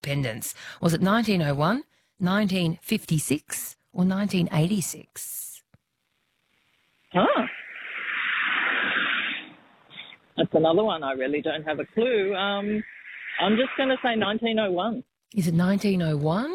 independence? Was it 1901, 1956 or 1986? That's another one. I really don't have a clue. I'm just going to say 1901. Is it 1901?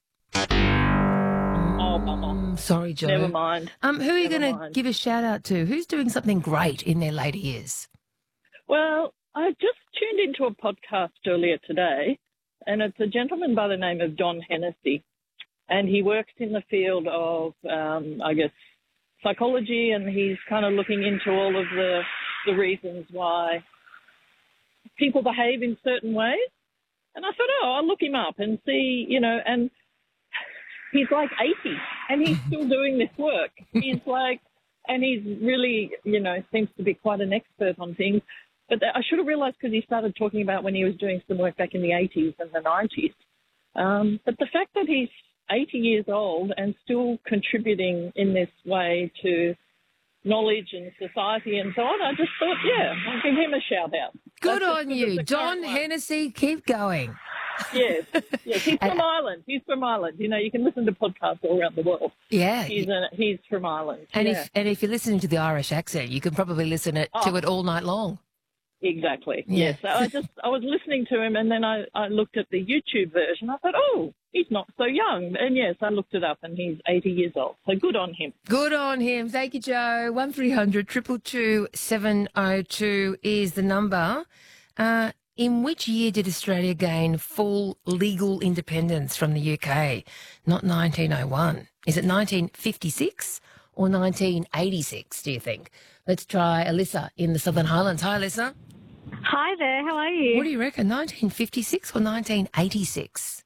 Oh, bummer. Sorry, Jo. Never mind. Who are you Never going to mind. give a shout out to? Who's doing something great in their later years? Well, I just tuned into a podcast earlier today, and it's a gentleman by the name of John Hennessy, and he works in the field of, psychology, and he's kind of looking into all of the reasons why people behave in certain ways. And I thought, I'll look him up and see, and he's like 80 and he's still doing this work. He's really, seems to be quite an expert on things. But I should have realised because he started talking about when he was doing some work back in the 80s and the 90s. But the fact that he's 80 years old and still contributing in this way to knowledge and society and so on, I just thought, I'll give him a shout out. Good on you. John Hennessy, keep going. Yes. He's from Ireland. You can listen to podcasts all around the world. Yeah. He's from Ireland. And if you're listening to the Irish accent, you can probably listen to it all night long. Exactly. Yeah. Yes. So I was listening to him, and then I looked at the YouTube version. I thought, he's not so young. And yes, I looked it up, and he's 80 years old. So good on him. Good on him. Thank you, Jo. 1300 222 702 is the number. In which year did Australia gain full legal independence from the UK? Not 1901. Is it 1956 or 1986, do you think? Let's try Alyssa in the Southern Highlands. Hi, Alyssa. Hi there, how are you? What do you reckon, 1956 or 1986?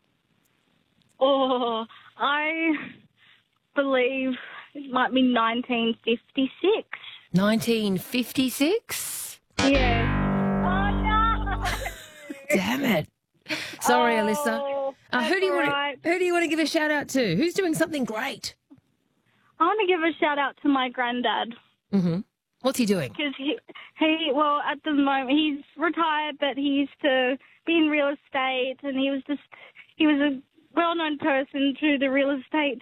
Oh, I believe it might be 1956. 1956? Yes. Oh, no! Damn it. Sorry, Alyssa. Who do you want to give a shout out to? Who's doing something great? I want to give a shout out to my granddad. Mm-hmm. What's he doing? Because at the moment, he's retired, but he used to be in real estate, and he was a well-known person through the real estate,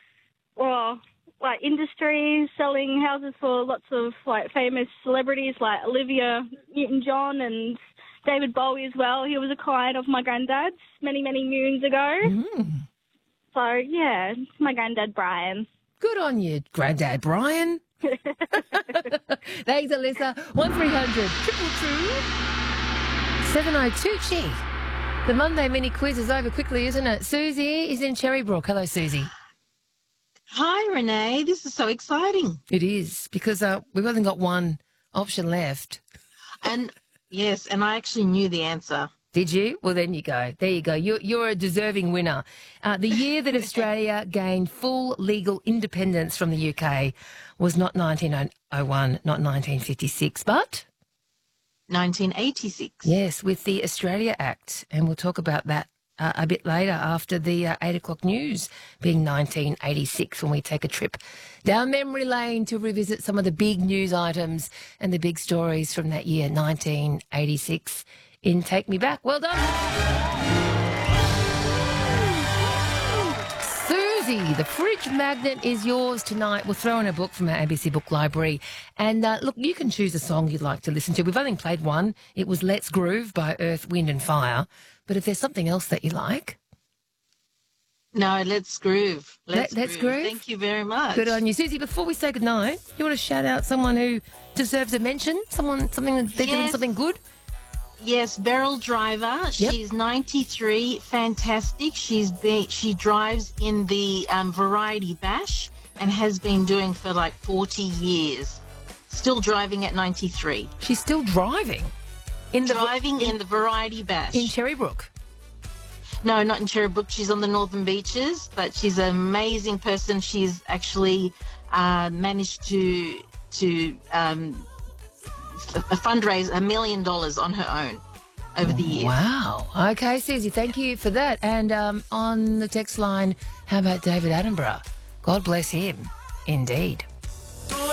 industry, selling houses for lots of, famous celebrities like Olivia Newton-John and David Bowie as well. He was a client of my granddad's many, many moons ago. Mm. So, yeah, my granddad, Brian. Good on you, Granddad Brian. Thanks, Alyssa. 1300 222 702. Gee, the Monday mini quiz is over quickly, isn't it? Susie is in Cherrybrook. Hello, Susie. Hi, Renee. This is so exciting. It is, because we've only got one option left. And yes, and I actually knew the answer. Did you? Well, then you go. There you go. You're a deserving winner. The year that Australia gained full legal independence from the UK was not 1901, not 1956, but 1986. Yes, with the Australia Act. And we'll talk about that a bit later after the 8 o'clock news, being 1986, when we take a trip down memory lane to revisit some of the big news items and the big stories from that year, 1986. In Take Me Back. Well done. Susie, the fridge magnet is yours tonight. We'll throw in a book from our ABC Book Library. And look, you can choose a song you'd like to listen to. We've only played one. It was Let's Groove by Earth, Wind and Fire. But if there's something else that you like. No, let's groove. Let's groove. Thank you very much. Good on you. Susie, before we say goodnight, you want to shout out someone who deserves a mention? Something that they're doing something good? Yes, Beryl Driver. Yep. She's 93, fantastic. She drives in the Variety Bash and has been doing for 40 years. Still driving at 93. She's still driving? In the Variety Bash. In Cherrybrook? No, not in Cherrybrook. She's on the Northern Beaches, but she's an amazing person. She's actually managed to fundraise $1 million on her own over the years. Wow. Okay, Susie, thank you for that. And on the text line, how about David Attenborough? God bless him. Indeed.